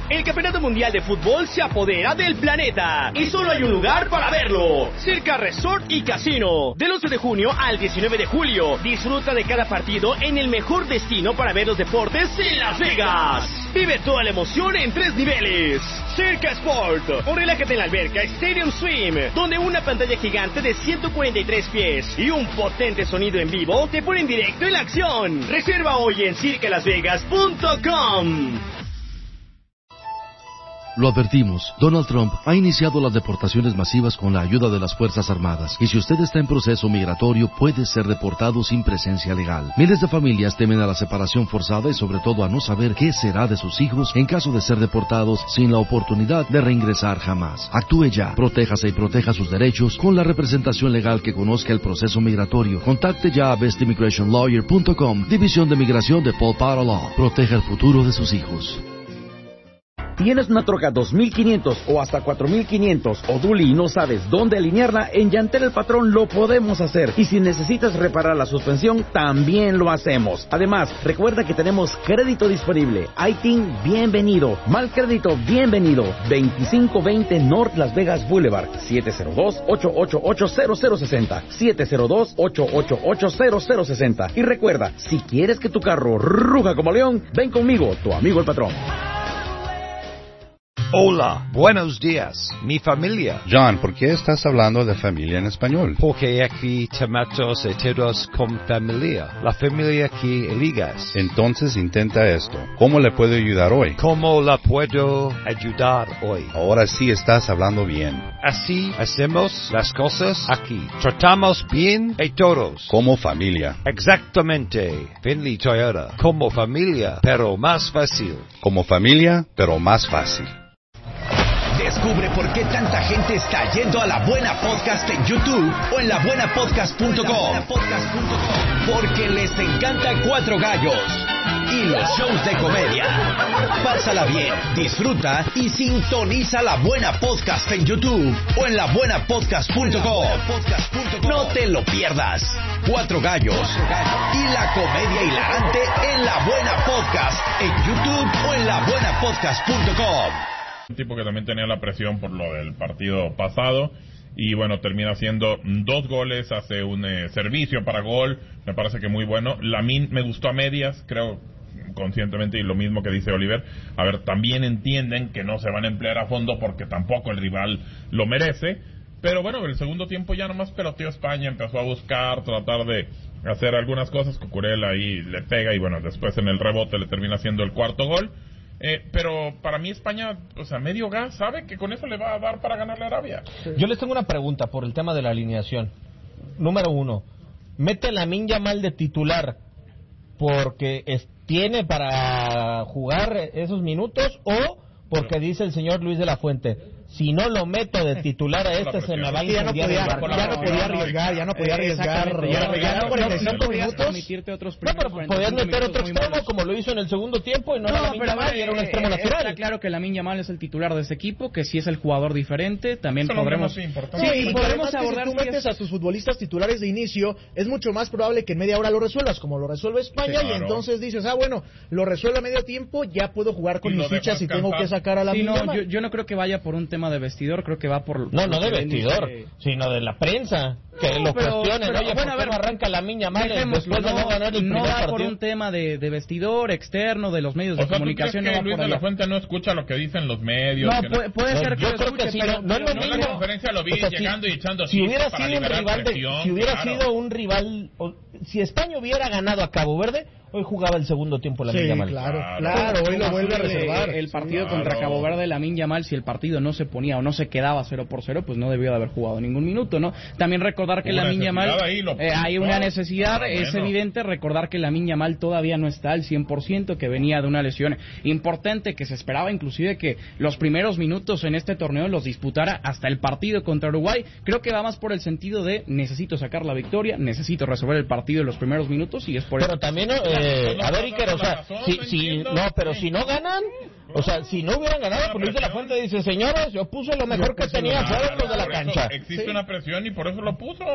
El Campeonato Mundial de Fútbol se apodera del planeta y solo hay un lugar para verlo: Circa Resort y Casino. Del 11 de junio al 19 de julio, disfruta de cada partido en el mejor destino para ver los deportes en Las Vegas. Vive toda la emoción en 3 niveles. Circa Sport, o relájate en la alberca Stadium Swim, donde una pantalla gigante de 143 pies y un potente sonido en vivo te ponen directo en la acción. Reserva hoy en circalasvegas.com. Lo advertimos, Donald Trump ha iniciado las deportaciones masivas con la ayuda de las Fuerzas Armadas, y si usted está en proceso migratorio puede ser deportado sin presencia legal. Miles de familias temen a la separación forzada y sobre todo a no saber qué será de sus hijos en caso de ser deportados sin la oportunidad de reingresar jamás. Actúe ya, protéjase y proteja sus derechos con la representación legal que conozca el proceso migratorio. Contacte ya a bestimmigrationlawyer.com, División de Migración de Paul Potter Law. Proteja el futuro de sus hijos. ¿Tienes una troca 2500 o hasta 4500 o dually y no sabes dónde alinearla? En Yantel El Patrón lo podemos hacer. Y si necesitas reparar la suspensión, también lo hacemos. Además, recuerda que tenemos crédito disponible. ITIN, bienvenido. Mal crédito, bienvenido. 2520 North Las Vegas Boulevard. 702-888-0060. 702-888-0060. Y recuerda, si quieres que tu carro ruja como león, ven conmigo, tu amigo El Patrón. Hola, buenos días, mi familia. John, ¿por qué estás hablando de familia en español? Porque aquí tomamos todos con familia. La familia que eligas. Entonces intenta esto. ¿Cómo le puedo ayudar hoy? ¿Cómo la puedo ayudar hoy? Ahora sí estás hablando bien. Así hacemos las cosas aquí. Tratamos bien a todos. Como familia. Exactamente. Finley Toyota. Como familia, pero más fácil. Como familia, pero más fácil. Descubre por qué tanta gente está yendo a La Buena Podcast en YouTube o en labuenapodcast.com. Porque les encanta Cuatro Gallos y los shows de comedia. Pásala bien, disfruta y sintoniza La Buena Podcast en YouTube o en labuenapodcast.com. No te lo pierdas. Cuatro Gallos y la comedia hilarante en La Buena Podcast en YouTube o en labuenapodcast.com. Un tipo que también tenía la presión por lo del partido pasado y bueno, termina haciendo 2 goles, hace un servicio para gol, me parece que muy bueno. Lamine me gustó a medias, creo conscientemente, y lo mismo que dice Oliver, a ver, también entienden que no se van a emplear a fondo porque tampoco el rival lo merece, pero bueno, el segundo tiempo ya nomás peloteó España, empezó a buscar, tratar de hacer algunas cosas, Cucurella ahí le pega y bueno, después en el rebote le termina haciendo el cuarto gol. Pero para mí España, o sea, medio gas, sabe que con eso le va a dar para ganarle a Arabia. Sí. Yo les tengo una pregunta por el tema de la alineación. Número 1, ¿mete a Lamine Yamal de titular porque tiene para jugar esos minutos o porque dice el señor Luis de la Fuente, si no lo meto de titular a se me va a incendiar? Ya no podía arriesgar, ya no podía 45 minutos. No, pero podías meter otro extremo como lo hizo en el segundo tiempo y no pero era un extremo natural. Está claro que Lamine Yamal es el titular de ese equipo, que si es el jugador diferente, también podremos... Sí, y podremos abordar... Si tú metes a tus futbolistas titulares de inicio, es mucho más probable que en media hora lo resuelvas, como lo resuelve España, y entonces dices, bueno, lo resuelve a medio tiempo, ya puedo jugar con mis fichas y tengo que sacar a Lamine Yamal. Yo no creo que vaya por un tema de vestidor, creo que va por... No de vestidor, sino de la prensa, que lo cuestionen. Oye, bueno, ¿por qué no arranca Lamine Yamal después de no ganar el primer partido? No va por un tema de vestidor, externo, de los medios de comunicación. ¿Tú crees que Luis de la Fuente no escucha lo que dicen los medios? No, puede ser que yo creo que sí, no es lo mismo. En la conferencia lo vi llegando y echando si hubiera sido un rival si hubiera sido un rival, si España hubiera ganado a Cabo Verde, hoy jugaba el segundo tiempo Lamine Yamal. Claro, hoy lo vuelve a reservar. El partido contra Cabo Verde, Lamine Yamal, si el partido no se ponía o no se quedaba 0-0, pues no debió de haber jugado ningún minuto, ¿no? También recordar que Lamine Yamal, hay una necesidad, es evidente recordar que Lamine Yamal todavía no está al 100%, que venía de una lesión importante, que se esperaba inclusive que los primeros minutos en este torneo los disputara hasta el partido contra Uruguay. Creo que va más por el sentido de necesito sacar la victoria, necesito resolver el partido en los primeros minutos y es por eso. Pero también a ver, Iker, o sea, si no ganan, o sea, si no hubieran ganado, pues Luis de la Fuente dice, señores, yo puse lo mejor que tenía fuera los de la cancha. Existe una presión y por eso lo puso.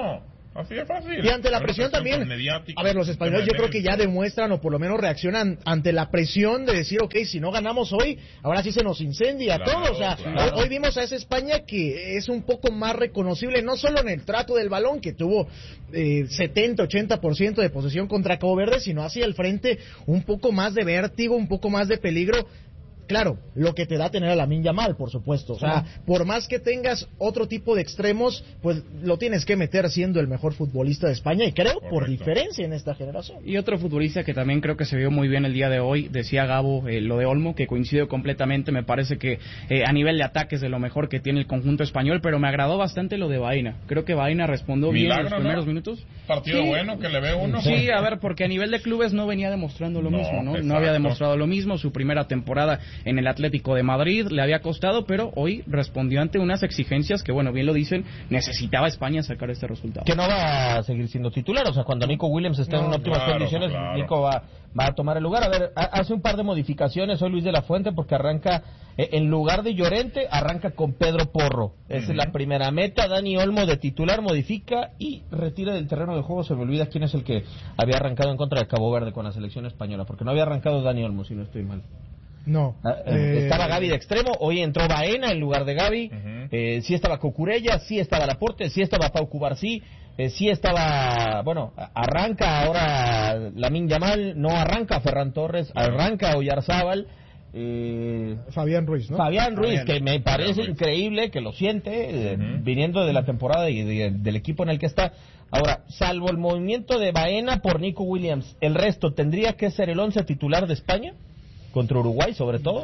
Así de fácil. Y ante la presión también, a ver, los españoles yo creo que ya demuestran o por lo menos reaccionan ante la presión de decir, ok, si no ganamos hoy, ahora sí se nos incendia todo. O sea, hoy vimos a esa España que es un poco más reconocible, no solo en el trato del balón, que tuvo 70-80% de posesión contra Cabo Verde, sino hacia el frente un poco más de vértigo, un poco más de peligro. Claro, lo que te da tener a Lamine Yamal, por supuesto. O sea, por más que tengas otro tipo de extremos, pues lo tienes que meter siendo el mejor futbolista de España y creo por diferencia en esta generación. Y otro futbolista que también creo que se vio muy bien el día de hoy, decía Gabo, lo de Olmo, que coincido completamente, me parece que a nivel de ataques de lo mejor que tiene el conjunto español, pero me agradó bastante lo de Baena. Creo que Baena respondió bien en los primeros minutos. Partido bueno que le ve uno. Sí, a ver, porque a nivel de clubes no venía demostrando lo mismo, ¿no? No había demostrado lo mismo, su primera temporada en el Atlético de Madrid le había costado, pero hoy respondió ante unas exigencias que, bueno, bien lo dicen, necesitaba España sacar este resultado. Que no va a seguir siendo titular, o sea, cuando Nico Williams está en óptimas condiciones, Nico va a tomar el lugar. A ver, hace un par de modificaciones hoy Luis de la Fuente, porque arranca, en lugar de Llorente, arranca con Pedro Porro. Esa es la primera meta. Dani Olmo de titular modifica y retira del terreno de juego. Se me olvida quién es el que había arrancado en contra de Cabo Verde con la selección española, porque no había arrancado Dani Olmo, si no estoy mal. No. Estaba Gavi de extremo, hoy entró Baena en lugar de Gavi, sí estaba Cucurella, sí estaba Laporte, sí estaba Pau Cubarsí, sí estaba, bueno, arranca ahora Lamine Yamal, no arranca Ferran Torres, arranca Oyarzábal, Fabián Ruiz, ¿no? Fabián Ruiz, que me parece increíble que lo siente, viniendo de la temporada y del equipo en el que está. Ahora, salvo el movimiento de Baena por Nico Williams, ¿el resto tendría que ser el 11 titular de España? Contra Uruguay, sobre todo.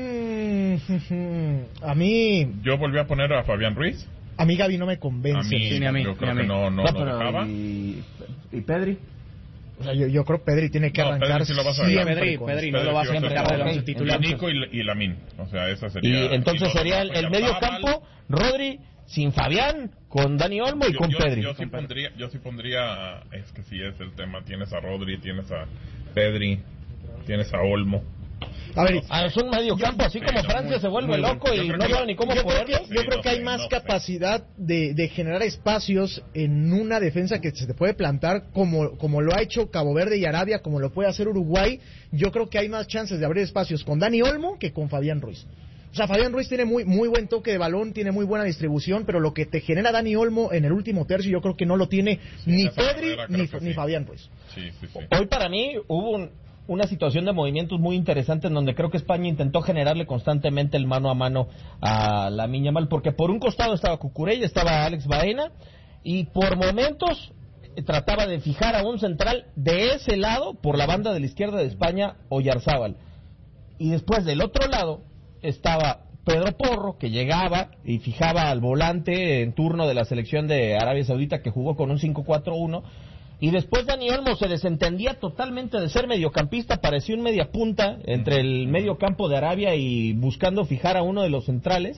A mí... Yo volví a poner a Fabián Ruiz. A mí Gavi no me convence. A mí. Yo creo que no lo dejaba. ¿Y Pedri? O sea, yo creo que Pedri tiene que arrancar siempre. Pedri no lo va a sacar del 11 titular. Nico y Lamine. O sea, esa sería... Y entonces sería el medio campo, Rodri, sin Fabián, con Dani Olmo y con Pedri. Yo sí pondría... Es que sí es el tema. Tienes a Rodri, tienes a Pedri, tienes a Olmo. A ver, es un medio campo, así como Francia se vuelve loco y no sabe ni cómo ponerlo. Yo creo que hay más capacidad de generar espacios en una defensa que se te puede plantar como lo ha hecho Cabo Verde y Arabia, como lo puede hacer Uruguay. Yo creo que hay más chances de abrir espacios con Dani Olmo que con Fabián Ruiz. O sea, Fabián Ruiz tiene muy buen toque de balón, tiene muy buena distribución, pero lo que te genera Dani Olmo en el último tercio yo creo que no lo tiene ni Pedri ni Fabián Ruiz. Sí. Hoy para mí hubo una situación de movimientos muy interesante en donde creo que España intentó generarle constantemente el mano a mano a Lamine Yamal, porque por un costado estaba Cucurella, estaba Alex Baena, y por momentos trataba de fijar a un central de ese lado, por la banda de la izquierda de España, Oyarzábal. Y después del otro lado estaba Pedro Porro, que llegaba y fijaba al volante en turno de la selección de Arabia Saudita, que jugó con un 5-4-1. Y después Dani Olmo se desentendía totalmente de ser mediocampista, parecía un media punta entre el medio campo de Arabia y buscando fijar a uno de los centrales,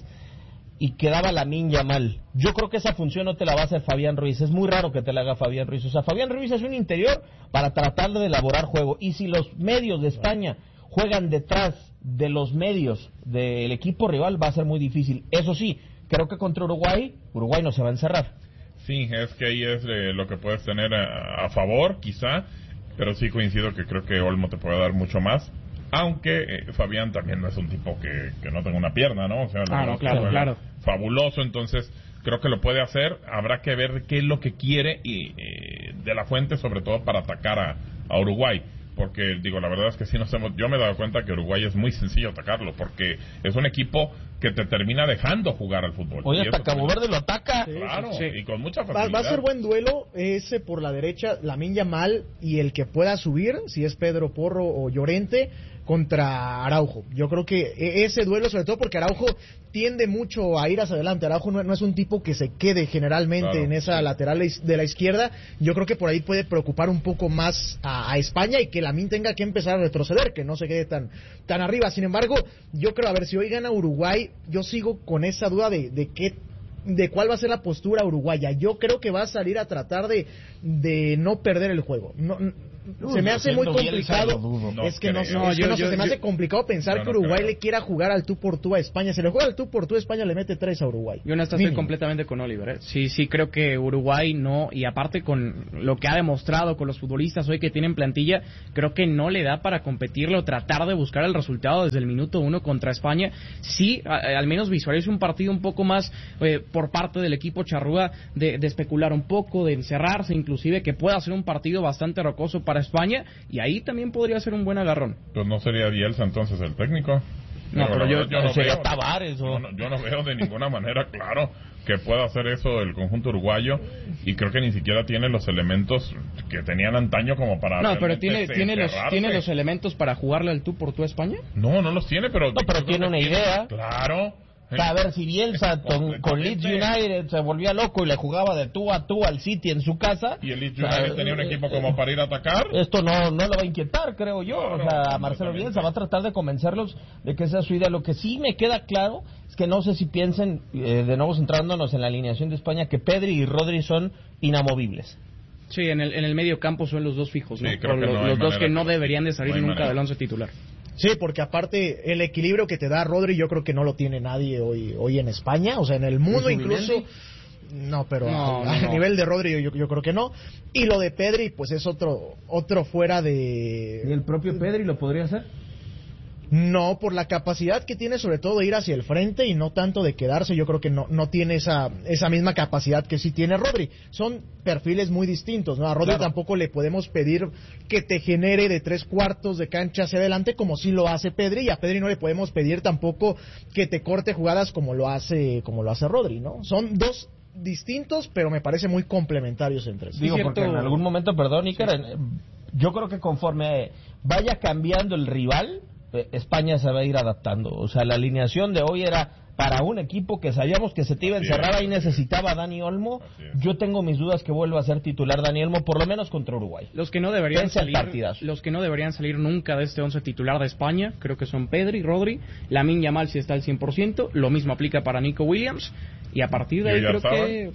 y quedaba Lamine Yamal. Yo creo que esa función no te la va a hacer Fabián Ruiz, es muy raro que te la haga Fabián Ruiz. O sea, Fabián Ruiz es un interior para tratar de elaborar juego, y si los medios de España juegan detrás de los medios del equipo rival, va a ser muy difícil. Eso sí, creo que contra Uruguay no se va a encerrar. Sí, es que ahí es lo que puedes tener a favor, quizá, pero sí coincido que creo que Olmo te puede dar mucho más, aunque Fabián también no es un tipo que no tenga una pierna, ¿no? O sea, claro. Fabuloso, entonces creo que lo puede hacer. Habrá que ver qué es lo que quiere y de la Fuente, sobre todo para atacar a Uruguay. Porque, la verdad es que yo me he dado cuenta que Uruguay es muy sencillo atacarlo, porque es un equipo que te termina dejando jugar al fútbol. Oye, hasta Cabo Verde lo ataca. Claro, y con mucha facilidad. Va a ser buen duelo ese por la derecha, Lamine Yamal, y el que pueda subir, si es Pedro Porro o Llorente, contra Araujo. Yo creo que ese duelo, sobre todo porque Araujo tiende mucho a ir hacia adelante. Araujo no es un tipo que se quede generalmente en esa lateral de la izquierda. Yo creo que por ahí puede preocupar un poco más a España, y que Lamine tenga que empezar a retroceder, que no se quede tan arriba. Sin embargo, yo creo, a ver, si hoy gana Uruguay, yo sigo con esa duda de cuál va a ser la postura uruguaya. Yo creo que va a salir a tratar de no perder el juego. se me hace muy complicado. Es que se me hace complicado pensar que Uruguay le quiera jugar al tú por tú a España. Se le juega al tú por tú a España, le mete 3 a Uruguay. Yo estoy completamente con Oliver. Sí, creo que Uruguay no, y aparte con lo que ha demostrado con los futbolistas hoy que tienen plantilla, creo que no le da para competirlo, tratar de buscar el resultado desde el minuto 1 contra España. Sí, al menos visualizo un partido un poco más por parte del equipo charrúa de especular un poco, de encerrarse, inclusive que pueda ser un partido bastante rocoso para España, y ahí también podría ser un buen agarrón. Pues no sería Bielsa entonces el técnico. No, pero yo no veo Tavares, yo no veo de ninguna manera claro que pueda hacer eso el conjunto uruguayo, y creo que ni siquiera tiene los elementos que tenían antaño como para... No, pero ¿tiene los elementos para jugarle al tú por tú a España? No los tiene, pero... No, pero tiene una idea. Claro. A ver, si Bielsa con Leeds United se volvía loco y le jugaba de tú a tú al City en su casa... Y el Leeds United tenía un equipo como para ir a atacar. Esto no lo va a inquietar, creo yo. A Marcelo Bielsa va a tratar de convencerlos de que esa es su idea. Lo que sí me queda claro es que no sé si piensen, de nuevo centrándonos en la alineación de España, que Pedri y Rodri son inamovibles. Sí, en el medio campo son los dos fijos, ¿no? Sí, creo que los dos que no deberían de salir nunca del 11 titular. Sí, porque aparte el equilibrio que te da Rodri yo creo que no lo tiene nadie hoy en España, o sea, en el mundo incluso. No, pero a nivel de Rodri yo creo que no. Y lo de Pedri pues es otro fuera de... ¿Y el propio Pedri lo podría hacer? No, por la capacidad que tiene sobre todo de ir hacia el frente y no tanto de quedarse. Yo creo que no tiene esa misma capacidad que sí tiene Rodri. Son perfiles muy distintos, ¿no? A Rodri tampoco le podemos pedir que te genere de 3/4 de cancha hacia adelante como sí lo hace Pedri, y a Pedri no le podemos pedir tampoco que te corte jugadas como lo hace Rodri, ¿no? Son dos distintos, pero me parece muy complementarios entre sí. Digo, porque en algún momento, perdón, Iker, yo creo que conforme vaya cambiando el rival, España se va a ir adaptando. O sea, la alineación de hoy era para un equipo que sabíamos que se te iba a encerrar y necesitaba a Dani Olmo. Yo tengo mis dudas que vuelva a ser titular Dani Olmo, por lo menos contra Uruguay. Los que no deberían salir nunca de este 11 titular de España, creo que son Pedri, Rodri, Lamine Yamal si está al 100%, lo mismo aplica para Nico Williams, y a partir de ahí creo que...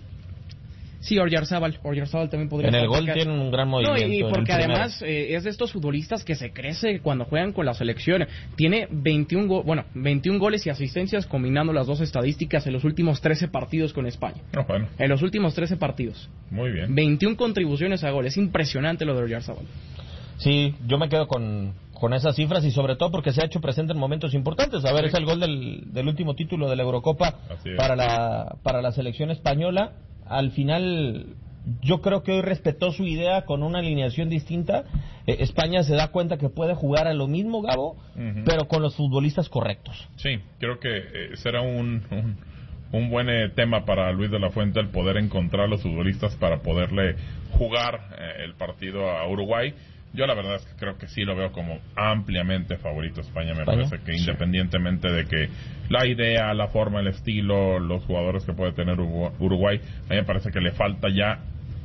Sí, Oyarzabal también podría en el gol tiene un gran movimiento. No, y porque además es de estos futbolistas que se crece cuando juegan con la selección. Tiene 21 goles y asistencias combinando las dos estadísticas en los últimos 13 partidos con España. Bueno. En los últimos 13 partidos. Muy bien. 21 contribuciones a gol. Es impresionante lo de Oyarzabal. Sí, yo me quedo con esas cifras, y sobre todo porque se ha hecho presente en momentos importantes. A ver, es el gol del último título de la Eurocopa para la selección española. Al final, yo creo que hoy respetó su idea con una alineación distinta. España se da cuenta que puede jugar a lo mismo, Gabo, pero con los futbolistas correctos. Sí, creo que será un buen tema para Luis de la Fuente el poder encontrar los futbolistas para poderle jugar el partido a Uruguay. Yo la verdad es que creo que sí lo veo como ampliamente favorito España. Me parece que independientemente de que la idea, la forma, el estilo, los jugadores que puede tener Uruguay, a mí me parece que le falta ya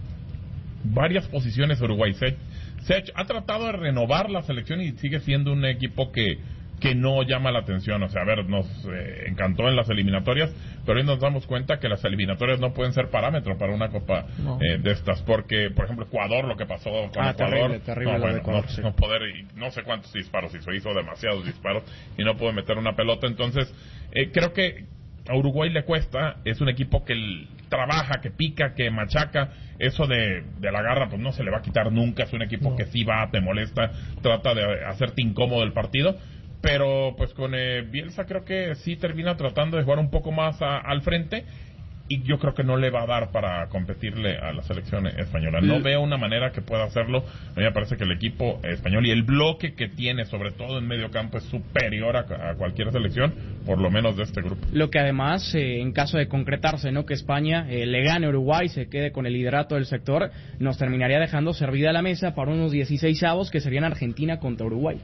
varias posiciones a Uruguay. Ha tratado de renovar la selección y sigue siendo un equipo que no llama la atención. O sea, a ver, nos encantó en las eliminatorias, pero hoy nos damos cuenta que las eliminatorias no pueden ser parámetro para una copa de estas, porque, por ejemplo, Ecuador, lo que pasó con Ecuador, terrible no poder, y no sé cuántos disparos hizo demasiados disparos y no pudo meter una pelota. Entonces, creo que a Uruguay le cuesta. Es un equipo que trabaja, que pica, que machaca. Eso de la garra pues no se le va a quitar nunca. Es un equipo que sí va, te molesta, trata de hacerte incómodo el partido. Pero pues con Bielsa creo que sí termina tratando de jugar un poco más al frente, y yo creo que no le va a dar para competirle a la selección española. No veo una manera que pueda hacerlo. A mí me parece que el equipo español y el bloque que tiene, sobre todo en medio campo, es superior a cualquier selección, por lo menos de este grupo. Lo que además, en caso de concretarse, ¿no?, que España le gane a Uruguay, se quede con el liderato del sector, nos terminaría dejando servida la mesa para unos 16avos que serían Argentina contra Uruguay.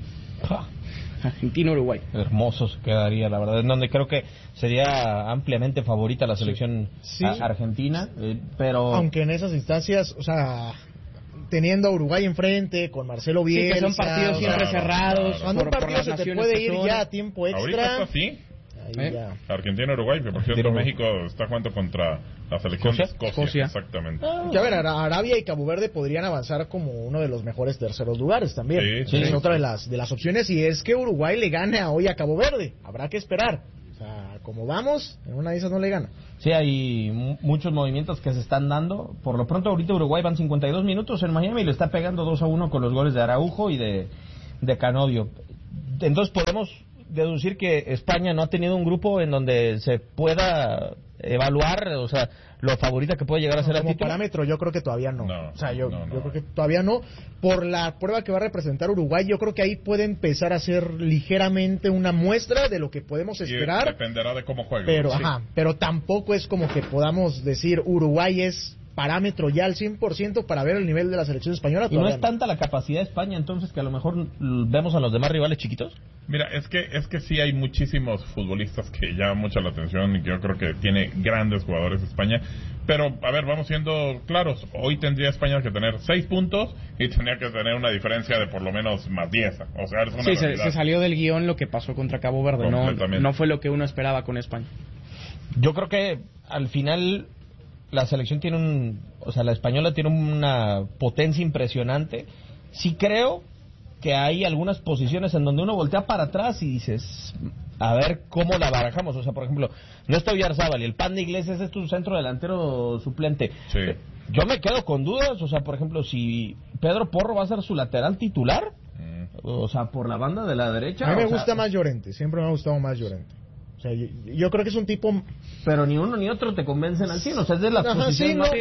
Argentina-Uruguay. Hermoso se quedaría, la verdad, en donde creo que sería ampliamente favorita la selección argentina, pero... Aunque en esas instancias, o sea, teniendo a Uruguay enfrente, con Marcelo Bielsa... que son partidos siempre cerrados. Cuando un partido se te puede ir ya a tiempo extra... ¿Ahorita está así? Ya. Argentina-Uruguay, que por cierto México está jugando contra la selección de Escocia. Exactamente. Ya ver, Arabia y Cabo Verde podrían avanzar como uno de los mejores terceros lugares también. Sí. Es otra de las opciones, y es que Uruguay le gane hoy a Cabo Verde. Habrá que esperar. O sea, como vamos, en una de esas no le gana. Sí, hay muchos movimientos que se están dando. Por lo pronto, ahorita Uruguay van 52 minutos en Miami y le está pegando 2-1 con los goles de Araujo y de Canovio. Entonces podemos deducir que España no ha tenido un grupo en donde se pueda evaluar, o sea, lo favorita que puede llegar a ser al título. Como parámetro yo creo que todavía no. O sea, yo creo que todavía no. Por la prueba que va a representar Uruguay, yo creo que ahí puede empezar a ser ligeramente una muestra de lo que podemos esperar. Dependerá de cómo juegue. Pero, pero tampoco es como que podamos decir Uruguay es parámetro ya al 100% para ver el nivel de la selección española. ¿Y no es tanta la capacidad de España entonces que a lo mejor vemos a los demás rivales chiquitos? Mira, es que sí hay muchísimos futbolistas que llaman mucho la atención y que yo creo que tiene grandes jugadores España, pero a ver, vamos siendo claros, hoy tendría España que tener 6 puntos y tendría que tener una diferencia de por lo menos más 10, o sea, es una realidad. Se salió del guión lo que pasó contra Cabo Verde, no fue lo que uno esperaba con España. Yo creo que al final la selección tiene la española tiene una potencia impresionante. Sí creo que hay algunas posiciones en donde uno voltea para atrás y dices, a ver cómo la barajamos. O sea, por ejemplo, no está Oyarzábal y el Pan de Iglesias es tu centro delantero suplente. Sí. Yo me quedo con dudas, o sea, por ejemplo, si Pedro Porro va a ser su lateral titular, o sea, por la banda de la derecha. A mí me gusta más Llorente, siempre me ha gustado más Llorente. O sea, yo creo que es un tipo... Pero ni uno ni otro te convencen al 100, o sea, es de las posiciones...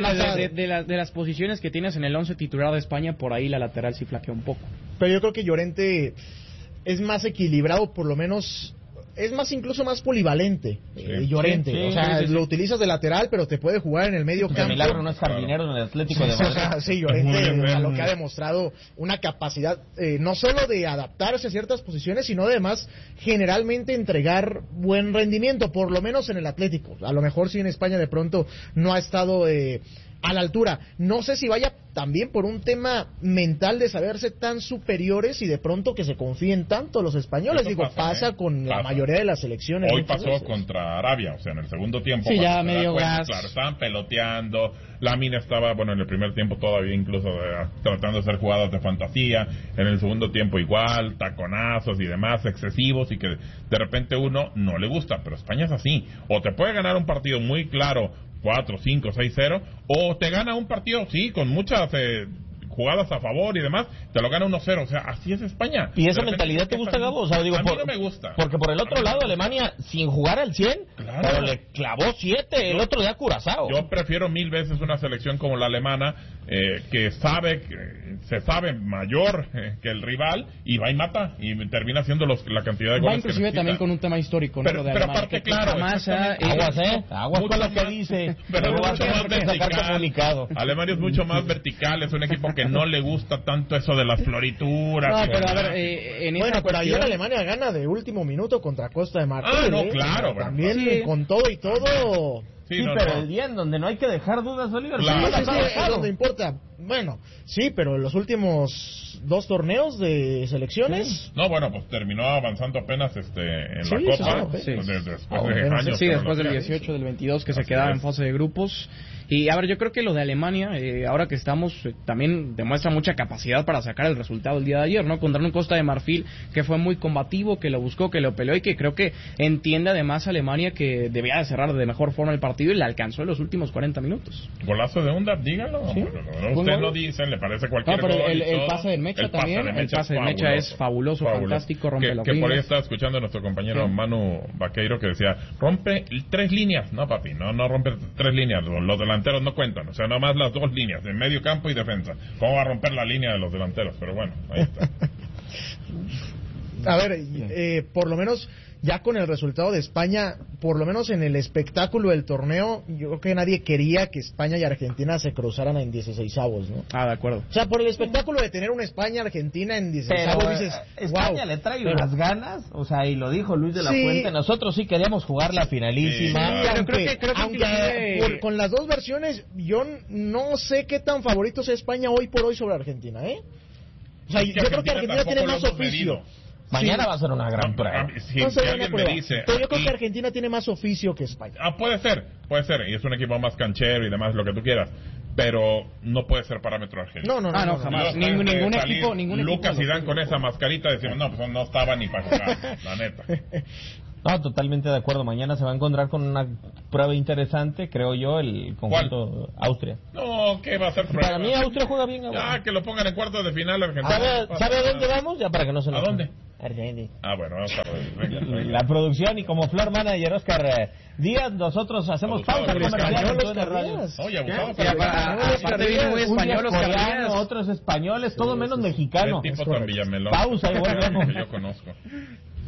de las posiciones que tienes en el 11 titular de España, por ahí la lateral sí flaquea un poco. Pero yo creo que Llorente es más equilibrado, por lo menos... Es incluso más polivalente, Llorente. O sea, lo utilizas de lateral, pero te puede jugar en el medio campo. Milagro no es jardinero en el Atlético de Madrid. Sí, Llorente, lo que ha demostrado una capacidad no solo de adaptarse a ciertas posiciones, sino además generalmente entregar buen rendimiento, por lo menos en el Atlético. A lo mejor sí en España de pronto no ha estado a la altura. No sé si vaya también por un tema mental de saberse tan superiores y de pronto que se confíen tanto los españoles. Pasa con la mayoría de las selecciones. Hoy pasó contra Arabia, o sea, en el segundo tiempo. Sí, ya medio gas. Claro, estaban peloteando. Lamine estaba, en el primer tiempo todavía incluso tratando de hacer jugadas de fantasía. En el segundo tiempo igual, taconazos y demás excesivos y que de repente uno no le gusta. Pero España es así. O te puede ganar un partido muy claro 4, 5, 6-0, o te gana un partido, sí, con muchas jugadas a favor y demás, te lo gana 1-0, o sea, así es España. ¿Y esa mentalidad te gusta, Gabo? O sea, digo, a mí no me gusta. Porque por el otro lado, Alemania, sin jugar al 100, claro, pero le clavó 7 el otro día a Curazao. Yo prefiero 1000 veces una selección como la alemana, que se sabe mayor que el rival, y va y mata, y termina haciendo la cantidad de goles. Va inclusive también con un tema histórico, ¿no? Pero aparte, claro, aguas con lo que dice, pero mucho más vertical. Alemania es mucho más vertical, es un equipo que no le gusta tanto eso de las florituras. No, pero a ver, pero ayer Alemania gana de último minuto contra Costa de Marfil. Claro. También con todo y todo. Sí, pero el día en donde no hay que dejar dudas, Oliver. Claro. Es donde importa. Bueno, sí, pero en los últimos 2 torneos de selecciones. Sí. No, pues terminó avanzando apenas en la Copa. Después del 18, del 22 que se quedaba en fase de grupos. Y a ver, yo creo que lo de Alemania, ahora que estamos, también demuestra mucha capacidad para sacar el resultado el día de ayer, ¿no? Contra un Costa de Marfil que fue muy combativo, que lo buscó, que lo peleó y que creo que entiende además Alemania que debía de cerrar de mejor forma el partido y le alcanzó en los últimos 40 minutos. Golazo de Undab, dígalo. ¿Sí? Usted lo dice, le parece cualquier pero el pase del Mecha también, el pase del Mecha es fabuloso, fantástico, rompe los que por ahí estaba escuchando a nuestro compañero Manu Vaqueiro que decía, rompe 3 líneas. No, papi, no rompe 3 líneas, los delanteros no cuentan, o sea, nada más las 2 líneas, de medio campo y defensa. ¿Cómo va a romper la línea de los delanteros? Pero bueno, ahí está. A ver, por lo menos ya con el resultado de España, por lo menos en el espectáculo del torneo, yo creo que nadie quería que España y Argentina se cruzaran en 16avos, ¿no? De acuerdo. O sea, por el espectáculo de tener una España-Argentina en 16avos, dices, España le trae unas ganas, o sea, y lo dijo Luis de la Fuente, nosotros sí queríamos jugar la finalísima. Sí, aunque con las 2 versiones, yo no sé qué tan favorito es España hoy por hoy sobre Argentina, ¿eh? O sea, yo creo que Argentina tiene más oficio. Mañana va a ser una gran prueba. Si alguien me dice... Pero yo creo que Argentina tiene más oficio que España. Puede ser. Y es un equipo más canchero y demás, lo que tú quieras. Pero no puede ser parámetro argentino. No, jamás. Ningún equipo. Lucas y Dan con esa mascarita decimos, no, pues no estaba ni para jugar, la neta. No, totalmente de acuerdo. Mañana se va a encontrar con una prueba interesante, creo yo, el conjunto Austria. No, ¿qué va a ser prueba? Para mí Austria juega bien. Que lo pongan en cuartos de final Argentina. ¿Sabe a dónde vamos? Ya para que no se nos... ¿A dónde? Argentina. Bueno, vamos a ver. Venga. La producción y como floor manager Oscar Díaz, nosotros hacemos pausa. Oye, aparte viene muy español, coreano, otros españoles, todo menos mexicano. Pausa y volvemos. que yo conozco.